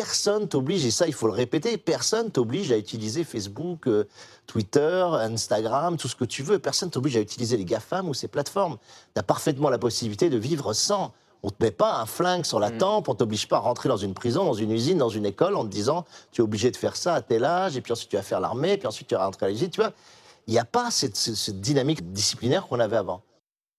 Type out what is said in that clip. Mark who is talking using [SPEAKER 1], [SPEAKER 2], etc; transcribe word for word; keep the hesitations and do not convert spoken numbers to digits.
[SPEAKER 1] personne t'oblige, et ça il faut le répéter, personne t'oblige à utiliser Facebook, euh, Twitter, Instagram, tout ce que tu veux. Personne t'oblige à utiliser les GAFAM ou ces plateformes. Tu as parfaitement la possibilité de vivre sans. On ne te met pas un flingue sur la
[SPEAKER 2] Mmh.
[SPEAKER 1] tempe, on ne t'oblige pas à rentrer dans une prison, dans une usine, dans une école en te disant tu es obligé de faire ça à tel âge, et puis ensuite tu vas faire l'armée, puis ensuite tu vas rentrer à l'usine. Tu vois, il n'y a pas cette, cette, cette dynamique disciplinaire qu'on avait avant.